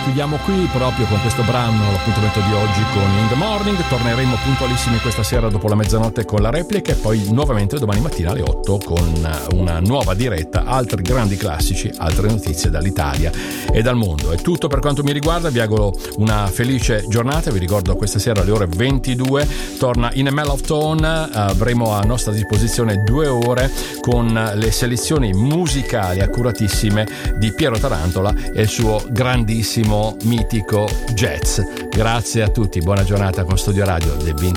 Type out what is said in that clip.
chiudiamo qui proprio con questo brano l'appuntamento di oggi con In The Morning. Torneremo puntualissimi questa sera dopo la mezzanotte con la replica e poi nuovamente domani mattina alle 8 con una nuova diretta, altri grandi classici, altre notizie dall'Italia e dal mondo. È tutto per quanto mi riguarda, vi auguro una felice giornata. Vi ricordo questa sera alle ore 22 torna In A Mellow of Tone, avremo a nostra disposizione 2 ore con le selezioni musicali accuratissime di Piero Tarantola e il suo grandissimo mitico jazz. Grazie a tutti, buona giornata con Studio Radio del 20.